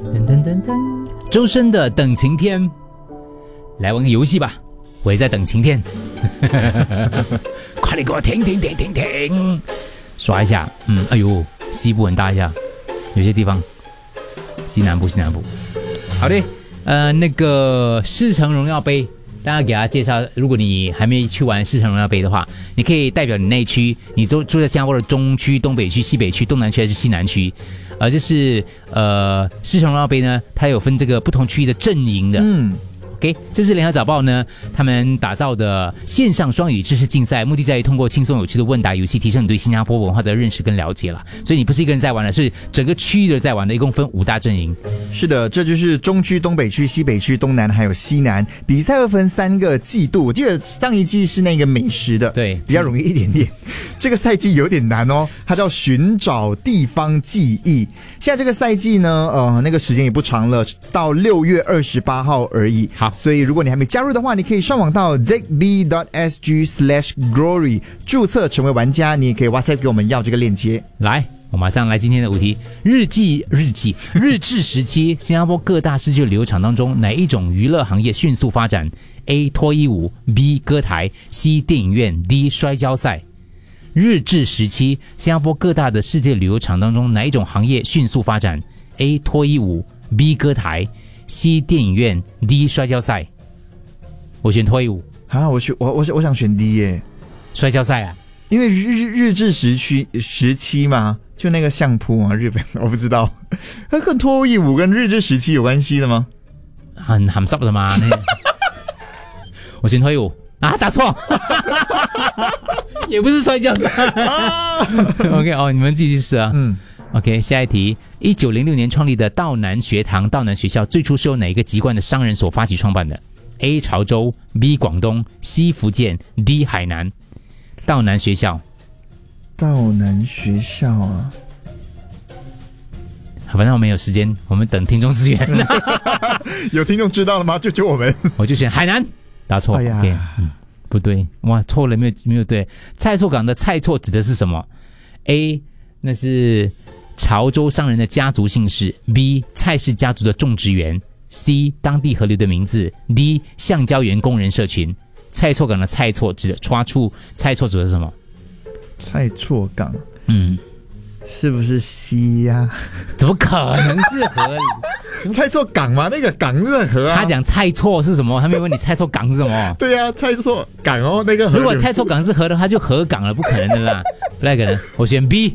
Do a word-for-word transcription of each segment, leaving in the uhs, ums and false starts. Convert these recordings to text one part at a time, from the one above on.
噔噔噔噔，周深的《等晴天》，来玩个游戏吧，我也在等晴天。快点给我停停停停停，刷一下。嗯，哎呦，西部很大一下，有些地方西南部西南部。好的，呃，那个世城荣耀杯。大家给大家介绍，如果你还没去玩世城荣耀杯的话，你可以代表你那区，你住住在新加坡的中区、东北区、西北区、东南区还是西南区？呃，就是呃世城荣耀杯呢，它有分这个不同区域的阵营的。嗯。OK， 这是联合早报呢他们打造的线上双语知识竞赛，目的在于通过轻松有趣的问答游戏，提升你对新加坡文化的认识跟了解了。所以你不是一个人在玩的，是整个区域的在玩的，一共分五大阵营。 是的，这就是中区、东北区、西北区、东南还有西南。比赛会分三个季度，我记得上一季是那个美食的， 对， 比较容易一点点。这个赛季有点难哦，它叫寻找地方记忆。现在这个赛季呢，呃，那个时间也不长了，到六月二十八号而已。 好。 所以如果你还没加入的话，你可以上网到 zigb dot s g slash glory 注册成为玩家，你也可以 WhatsApp 给我们要这个链接。 来，我马上来今天的五题：日记日记日治时期，新加坡各大世界旅游场当中，哪一种娱乐行业迅速发展 ？A. 脱衣舞 B. 歌台 C. 电影院 D. 摔跤赛。日治时期，新加坡各大的世界旅游场当中，哪一种行业迅速发展 ？A. 脱衣舞 B. 歌台 C. 电影院 D. 摔跤赛。我选脱衣舞啊，我选我我我想选 D 耶， 摔跤赛啊， 因为日日日治时期时期嘛，就那个相扑啊，日本我不知道，它跟脱衣舞跟日治时期有关系的吗？ 很很濕的嘛，我选脱衣舞啊，打錯，也不是摔跤賽。OK 哦，你们继续試啊。嗯。OK， 下一题，一九零六年创立的道南學堂道南學校，最初是由哪一個籍貫的商人所發起創辦的？A. 潮州 B. 廣東 C. 福建 D. 海南。道南學校， 道南學校啊， 好，反正我們有時間，我們等聽眾支援。 有聽眾知道了嗎？救救我們！ 我就選海南，答錯。哎呀 okay，嗯，不對，哇，錯了，沒有沒有對。蔡厝港的蔡厝指的是什麼 ？A. 那是潮州商人的家族姓氏 B. 蔡氏家族的種植園C. 當地河流的名字 D. 橡膠園工人社群。蔡厝港的蔡厝指的抓出蔡厝指的是什麼？ 蔡厝港， 嗯， 是不是 C 呀、啊？ 怎麼可能是河里？ 蔡厝港嗎？那個港是河啊。 他講蔡厝是什麼？他沒有問你蔡厝港是什麼？ 對啊，蔡厝港哦，那個河。 如果蔡厝港是河的話，就河港了，不可能的啦，不太可能。我選 B。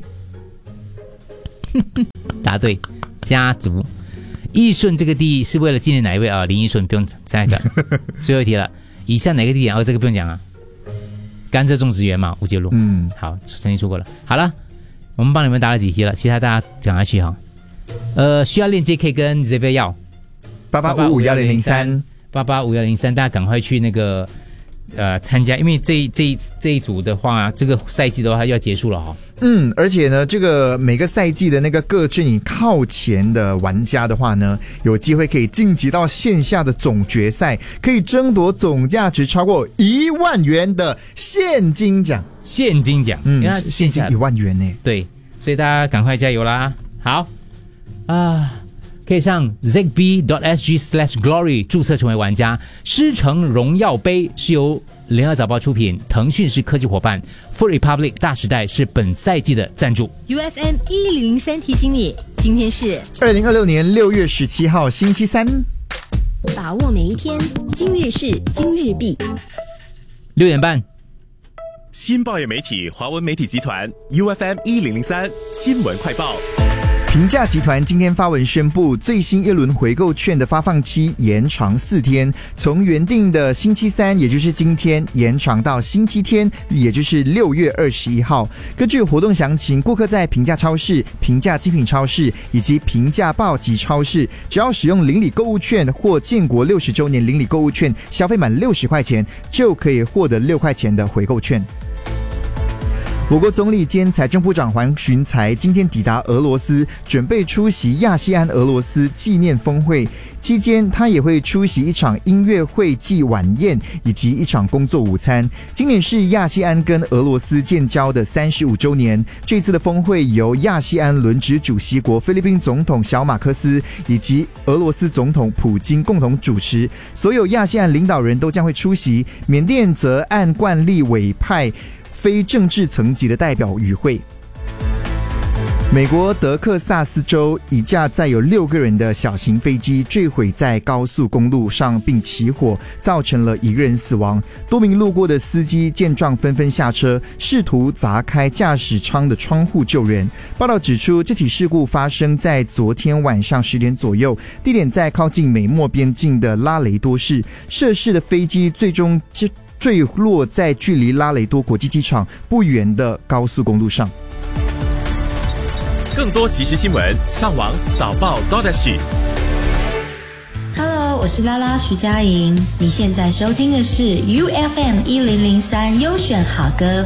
答對，家族。義順這個地是為了紀念哪一位啊？林義順不用下一個，最後一題了。以下哪個地點？哦，這個不用講啊。甘蔗種植園嘛，烏節路。嗯，好，曾經出過了。好了，我們幫你們答了幾題了，其他大家講下去哈。呃，需要鏈接可以跟這邊要八八五五幺零零三八八五幺零三，大家趕快去那個呃參加，因為這這這一組的話，這個賽季的話要結束了哈。 嗯，而且呢，这个每个赛季的那个各阵营靠前的玩家的话呢，有机会可以晋级到线下的总决赛，可以争夺总价值超过一万元的现金奖。 现金奖， 嗯，现金一万元呢。 对，所以大家赶快加油啦！好啊，可以上 zigb dot s g slash glory 注册成为玩家。狮城荣耀杯是由联合早报出品，腾讯是科技伙伴 ，Food Republic 大时代是本赛季的赞助。 U F M 一零零三提醒你，今天是二零二六年六月十七号星期三， 把握每一天，今日事今日毕。 六点半， 新报业媒体华文媒体集团 U F M 一零零三新闻快报。 平价集团今天发文宣布，最新一轮回购券的发放期延长四天，从原定的星期三，也就是今天，延长到星期天，也就是六月二十一号。根据活动详情，顾客在平价超市、平价精品超市以及平价报级超市，只要使用邻里购物券或建国六十周年邻里购物券，消费满六十块钱，就可以获得六块钱的回购券。 我国总理兼财政部长黄循财今天抵达俄罗斯，准备出席亚细安俄罗斯纪念峰会。期间，他也会出席一场音乐会暨晚宴，以及一场工作午餐。今年是亚细安跟俄罗斯建交的三十五周年。这次的峰会由亚细安轮值主席国菲律宾总统小马克思以及俄罗斯总统普京共同主持，所有亚细安领导人都将会出席。缅甸则按惯例委派非政治层级的代表与会。美国德克萨斯州一架载有六个人的小型飞机坠毁在高速公路上并起火，造成了一个人死亡。多名路过的司机见状纷纷下车，试图砸开驾驶舱的窗户救人。报道指出，这起事故发生在昨天晚上十点左右，地点在靠近美墨边境的拉雷多市。涉事的飞机最终坠落在距离拉雷多国际机场不远的高速公路上。 更多即时新闻，上网早报 Hello， 我是拉拉徐佳莹，你现在收听的是 U F M 一零零三优选好歌。